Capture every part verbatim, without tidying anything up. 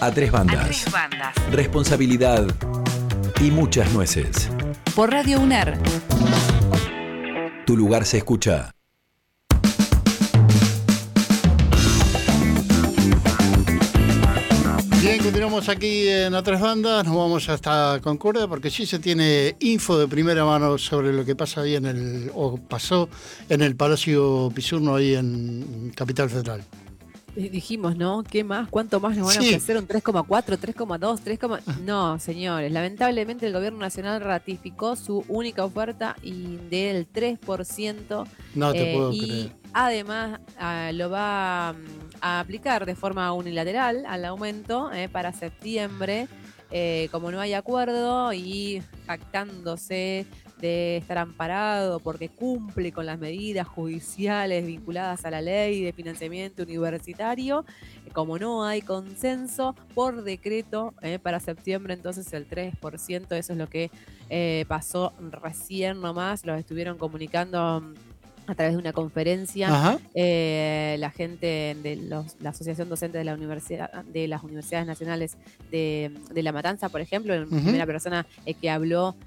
A tres bandas. A tres bandas. Responsabilidad y muchas nueces. Por Radio UNER. Tu lugar se escucha. Bien, continuamos aquí en A Tres Bandas, nos vamos hasta Concordia porque sí se tiene info de primera mano sobre lo que pasa ahí en el, o pasó en el Palacio Pisurno ahí en Capital Federal. Dijimos, ¿no? ¿Qué más? ¿Cuánto más nos van Sí. a ofrecer? ¿Un tres coma cuatro, tres coma dos, tres? No, señores. Lamentablemente el gobierno nacional ratificó su única oferta y del tres por ciento. No te eh, puedo y creer. además ah, lo va mm, a aplicar de forma unilateral al aumento eh, para septiembre. Eh, como no hay acuerdo y jactándose de estar amparado porque cumple con las medidas judiciales vinculadas a la ley de financiamiento universitario, como no hay consenso por decreto eh, para septiembre, entonces el tres por ciento, eso es lo que eh, pasó recién nomás, lo estuvieron comunicando a través de una conferencia, eh, la gente de los, la Asociación Docente de la Universidad, de las Universidades Nacionales de, de La Matanza, por ejemplo, en Uh-huh. primera persona eh, que habló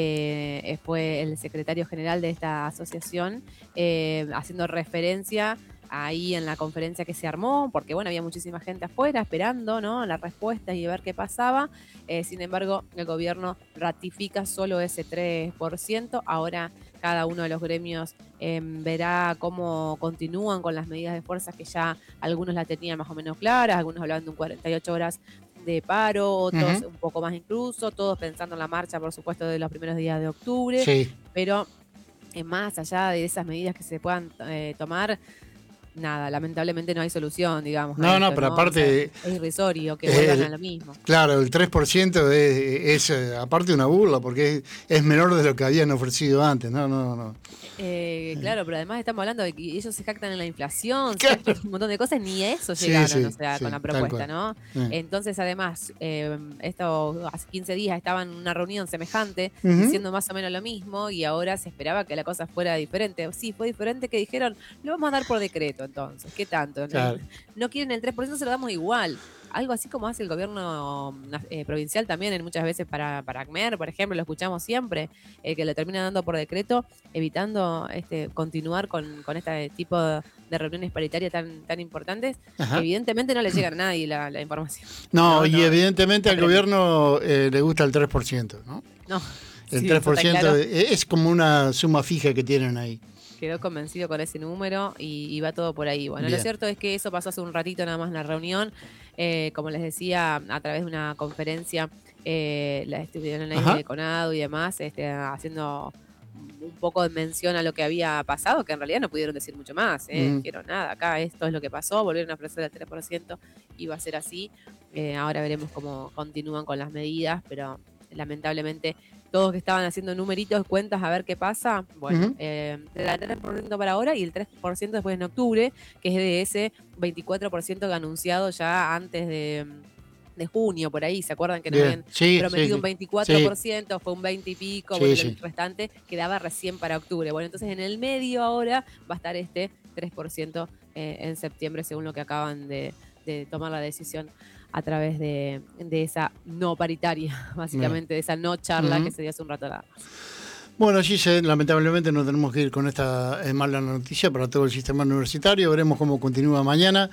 eh, fue el secretario general de esta asociación, eh, haciendo referencia ahí en la conferencia que se armó, porque bueno, había muchísima gente afuera esperando, ¿no?, las respuestas y ver qué pasaba. Eh, sin embargo, el gobierno ratifica solo ese tres por ciento. Ahora cada uno de los gremios eh, verá cómo continúan con las medidas de fuerza que ya algunos la tenían más o menos claras, algunos hablaban de un cuarenta y ocho horas de paro, otros Uh-huh. un poco más incluso, todos pensando en la marcha, por supuesto, de los primeros días de octubre. Sí. Pero eh, más allá de esas medidas que se puedan eh, tomar, nada, lamentablemente no hay solución, digamos. No, a no, esto, pero ¿no? aparte- O sea, es irrisorio que eh, vuelvan a lo mismo. Claro, el tres por ciento es, es eh, aparte una burla porque es, es menor de lo que habían ofrecido antes. No, no, no. Eh, claro, pero además estamos hablando de que ellos se jactan en la inflación, se Claro. jactan en un montón de cosas, ni a eso Sí, llegaron, sí, o sea, sí, con la tal propuesta, cual. ¿no? Eh. Entonces, además, eh, esto hace quince días estaban en una reunión semejante, Ujú. diciendo más o menos lo mismo, y ahora se esperaba que la cosa fuera diferente. Sí, fue diferente que dijeron, lo vamos a dar por decreto, entonces, ¿qué tanto? Claro. No quieren el tres por ciento, se lo damos igual. Algo así como hace el gobierno eh, provincial también, en muchas veces para, para ACMER, por ejemplo, lo escuchamos siempre, eh, que lo termina dando por decreto, evitando este continuar con, con este tipo de, de reuniones paritarias tan, tan importantes. Ajá. Evidentemente no le llega a nadie la, la información. No, No, y no. evidentemente al Aprende. gobierno eh, le gusta el tres por ciento, ¿no? No, El sí, tres por ciento eso está claro. es como una suma fija que tienen ahí. Quedó convencido con ese número y, y va todo por ahí. Bueno, Bien. lo cierto es que eso pasó hace un ratito nada más en la reunión. Eh, como les decía, a través de una conferencia, eh, la estuvieron ahí Ajá. de Conado y demás, este, haciendo un poco de mención a lo que había pasado, que en realidad no pudieron decir mucho más. Eh. Mm. Dijeron nada, acá esto es lo que pasó, volvieron a ofrecer el tres por ciento y va a ser así. Eh, ahora veremos cómo continúan con las medidas, pero lamentablemente todos que estaban haciendo numeritos, cuentas, a ver qué pasa, bueno, Ujú. eh, el tres por ciento para ahora y el tres por ciento después en octubre, que es de ese veinticuatro por ciento que anunciado ya antes de, de junio, por ahí, ¿se acuerdan que nos Bien. habían Sí, prometido sí, un sí. veinticuatro por ciento, fue un veinte y pico, Sí, bueno, sí. el restante quedaba recién para octubre. Bueno, entonces en el medio ahora va a estar este tres por ciento eh, en septiembre, según lo que acaban de, de tomar la decisión a través de, de esa no paritaria, básicamente, de esa no charla Ujú. que se dio hace un rato nada más. Bueno, Gise, lamentablemente no tenemos que ir con esta eh, mala noticia para todo el sistema universitario. Veremos cómo continúa mañana.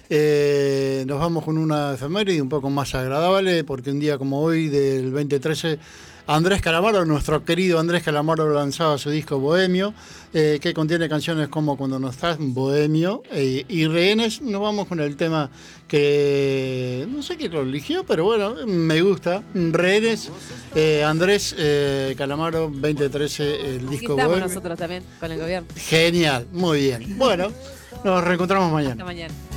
Eh, nos vamos con una efeméride un poco más agradable, porque un día como hoy, del veinte trece, Andrés Calamaro, nuestro querido Andrés Calamaro, lanzaba su disco Bohemio, eh, que contiene canciones como Cuando no estás, Bohemio eh, y Rehenes. Nos vamos con el tema que no sé quién lo eligió, pero bueno, me gusta. Rehenes, eh, Andrés eh, Calamaro, veinte trece, el Aquí disco estamos Bohemio. nosotros también con el gobierno. Genial, muy bien. Bueno, nos reencontramos mañana. Hasta mañana.